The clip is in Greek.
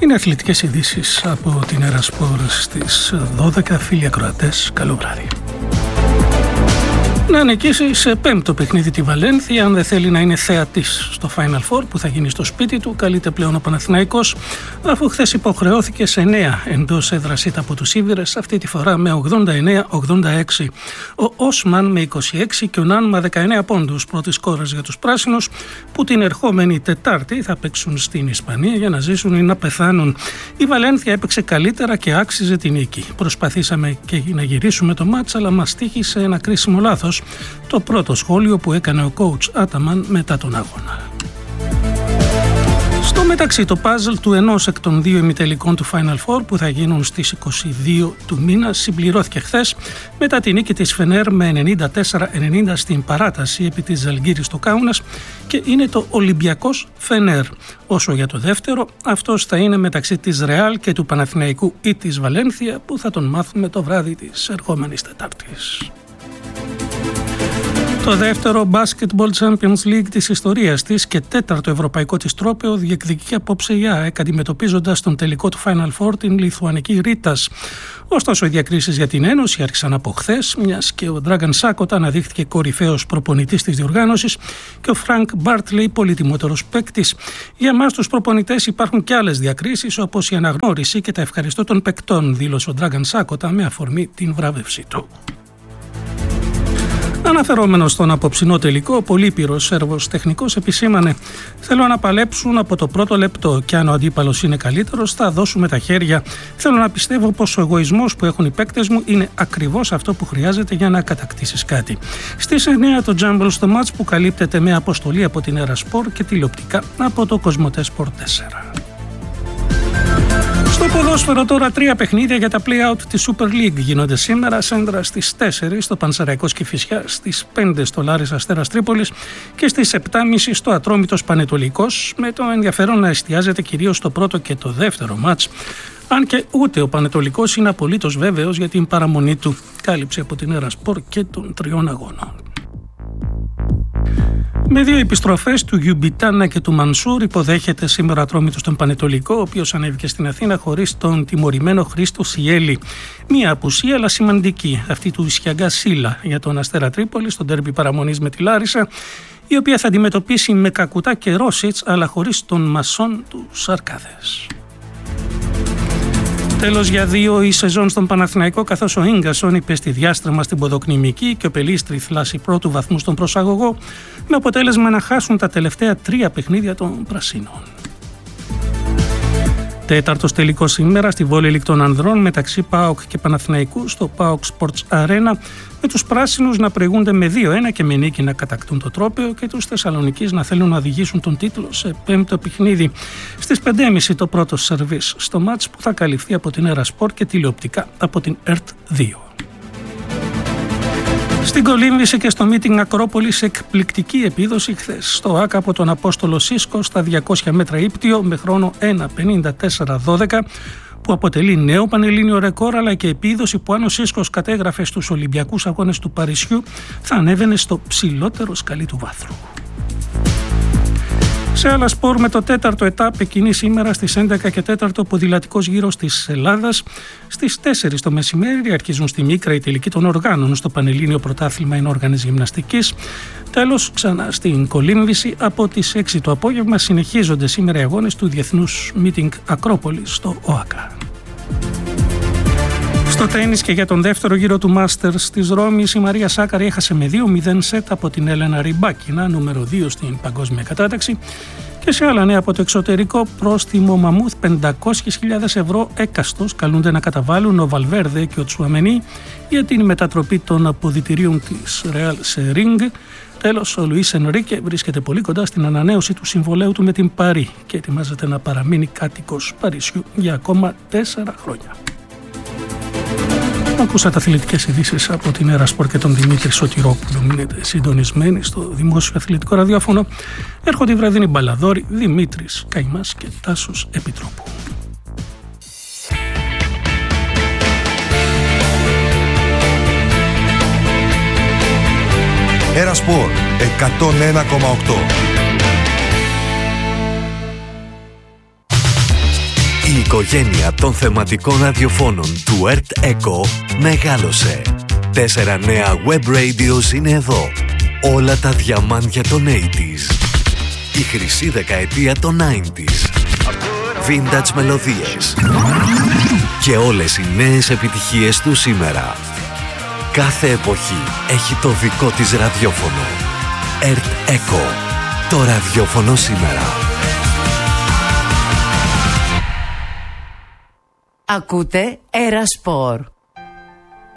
Είναι αθλητικές ειδήσεις από την Ερασπορ στις 12. Φίλοι ακροατές, καλό βράδυ. Να νικήσει σε πέμπτο παιχνίδι τη Βαλένθια, αν δεν θέλει να είναι θεατής στο Final Four που θα γίνει στο σπίτι του. Καλείται πλέον ο Παναθηναϊκός, αφού χθες υποχρεώθηκε σε 9 εντός έδρας ήττα από τους Ήβηρες, αυτή τη φορά με 89-86. Ο Όσμαν με 26 και ο Ναν με 19 πόντους, πρώτη σκόρας για τους πράσινους, που την ερχόμενη Τετάρτη θα παίξουν στην Ισπανία για να ζήσουν ή να πεθάνουν. Η Βαλένθια έπαιξε καλύτερα και άξιζε την νίκη. Προσπαθήσαμε και να γυρίσουμε το μάτς, αλλά μας τύχησε ένα κρίσιμο λάθος. Το πρώτο σχόλιο που έκανε ο coach Άταμαν μετά τον αγώνα. Στο μεταξύ, το puzzle του ενός εκ των δύο ημιτελικών του Final Four που θα γίνουν στις 22 του μήνα συμπληρώθηκε χθες μετά τη νίκη της Φενέρ με 94-90 στην παράταση επί της Ζαλγκίρης στο Κάουνας και είναι το Ολυμπιακός Φενέρ. Όσο για το δεύτερο, αυτός θα είναι μεταξύ της Ρεάλ και του Παναθηναϊκού ή της Βαλένθια που θα τον μάθουμε το βράδυ της ερχόμενης Τετάρτης. Το δεύτερο Basketball Champions League της ιστορίας της και τέταρτο ευρωπαϊκό της τρόπαιο διεκδικεί απόψε η ΑΕΚ, αντιμετωπίζοντας τον τελικό του Final Four την λιθουανική Ρίτας. Ωστόσο, οι διακρίσεις για την Ένωση άρχισαν από χθες, μιας και ο Dragan Σάκοτα αναδείχθηκε κορυφαίος προπονητής της διοργάνωσης και ο Φρανκ Μπάρτλεϊ πολυτιμότερος παίκτης. Για εμάς τους προπονητές υπάρχουν και άλλες διακρίσεις, όπως η αναγνώριση και τα ευχαριστώ των παικτών, δήλωσε ο Dragan Σάκοτα με αφορμή την βράβευσή του. Αναφερόμενος στον απόψινό τελικό, ο πολύπειρος Σέρβος τεχνικός επισήμανε: «Θέλω να παλέψουν από το πρώτο λεπτό και αν ο αντίπαλος είναι καλύτερος θα δώσουμε τα χέρια. Θέλω να πιστεύω πως ο εγωισμός που έχουν οι παίκτες μου είναι ακριβώς αυτό που χρειάζεται για να κατακτήσεις κάτι». Στις 9 το Τζάμπολ στο μάτς που καλύπτεται με αποστολή από την Ερασπορ και τηλεοπτικά από το Κοσμοτέ Σπορ 4. Στο ποδόσφαιρο τώρα, 3 παιχνίδια για τα play-out της Super League γίνονται σήμερα. Σέντρα στις 4 στο Πανσεραϊκός Κηφισιά, στις 5 στο Λάρις Αστέρας Τρίπολης και στις 7.30 στο Ατρόμητος Πανετολικός, με το ενδιαφέρον να εστιάζεται κυρίως στο πρώτο και το δεύτερο μάτς. Αν και ούτε ο Πανετολικός είναι απολύτως βέβαιος για την παραμονή του. Κάλυψε από την Ερασπορ και των 3 αγώνων. Με 2 επιστροφές του Γιουμπιτάνα και του Μανσούρ υποδέχεται σήμερα Ατρόμητος τον Πανετολικό, ο οποίος ανέβηκε στην Αθήνα χωρίς τον τιμωρημένο Χρήστο Σιέλη. Μία απουσία αλλά σημαντική, αυτή του Ισιαγκά Σίλα για τον Αστέρα Τρίπολη στο ντέρμπι παραμονής με τη Λάρισα, η οποία θα αντιμετωπίσει με Κακουτά και Ρόσιτς αλλά χωρίς τον Μασόν του Σαρκάδες. Τέλος για 2 η σεζόν στον Παναθηναϊκό, καθώς ο Ίγκασον υπέστη διάστρεμα στην ποδοκνημική και ο Πελίστρη θλάσει πρώτου βαθμού στον προσαγωγό, με αποτέλεσμα να χάσουν τα τελευταία 3 παιχνίδια των Πρασίνων. Τέταρτος τελικός σήμερα στη Βόλεϊ Λιγκ των Ανδρών μεταξύ ΠΑΟΚ και Παναθηναϊκού στο ΠΑΟΚ Sports Arena, με τους πράσινους να προηγούνται με 2-1 και με νίκη να κατακτούν το τρόπαιο και τους Θεσσαλονικείς να θέλουν να οδηγήσουν τον τίτλο σε 5ο παιχνίδι. Στις 5.30 το πρώτο σερβίς στο μάτς που θα καλυφθεί από την Ερασπορ και τηλεοπτικά από την ΕΡΤ 2. Στην κολύμβηση και στο meeting Ακρόπολης εκπληκτική επίδοση χθες στο ΆΚΑ από τον Απόστολο Σίσκο στα 200 μέτρα ύπτιο με χρόνο 1.54.12, που αποτελεί νέο πανελλήνιο ρεκόρ, αλλά και επίδοση που αν ο Σίσκος κατέγραφε στους Ολυμπιακούς Αγώνες του Παρισιού θα ανέβαινε στο ψηλότερο σκαλί του βάθρου. Σε άλλα σπορ, με το 4ο ετάπ εκείνη σήμερα στις 11 και 4 ποδηλατικός γύρος της Ελλάδας. Στις 4 το μεσημέρι αρχίζουν στη Μίκρα η τελική των οργάνων στο Πανελλήνιο Πρωτάθλημα Ενόργανης Γυμναστικής. Τέλος, ξανά στην κολύμβηση από τις 6 το απόγευμα συνεχίζονται σήμερα οι αγώνες του Διεθνούς Meeting Ακρόπολης στο ΟΑΚΑ. Στο τένις και για τον δεύτερο γύρο του Masters της Ρώμης, η Μαρία Σάκαρη έχασε με 2-0 σετ από την Έλενα Ριμπάκινα, νούμερο 2 στην παγκόσμια κατάταξη. Και σε άλλα νέα από το εξωτερικό, πρόστιμο μαμούθ 500.000 ευρώ έκαστος καλούνται να καταβάλουν ο Βαλβέρδε και ο Τσουαμενί για την μετατροπή των αποδυτηρίων της Real σε ring. Τέλος, ο Λουίς Ενρίκε βρίσκεται πολύ κοντά στην ανανέωση του συμβολαίου του με την Παρί και ετοιμάζεται να παραμείνει κάτοικος Παρισιού για ακόμα 4 χρόνια. Ακούσατε αθλητικές ειδήσεις από την Ερασπορ και τον Δημήτρη Σωτηρόπουλο. Μείνετε συντονισμένοι στο δημόσιο αθλητικό ραδιόφωνο. Έρχονται οι βραδινοί μπαλαδόροι Δημήτρης Καϊμάς και Τάσος Επιτρόπου. Ερασπορ 101,8. οικογένεια των θεματικών ραδιοφώνων του Earth Echo μεγάλωσε. 4 νέα web radios είναι εδώ. Όλα τα διαμάντια των 80s. Η χρυσή δεκαετία των 90s. Vintage μελωδίες. Και όλες οι νέες επιτυχίες του σήμερα. Κάθε εποχή έχει το δικό της ραδιόφωνο. Earth Echo. Το ραδιόφωνο σήμερα. Ακούτε Era Sport.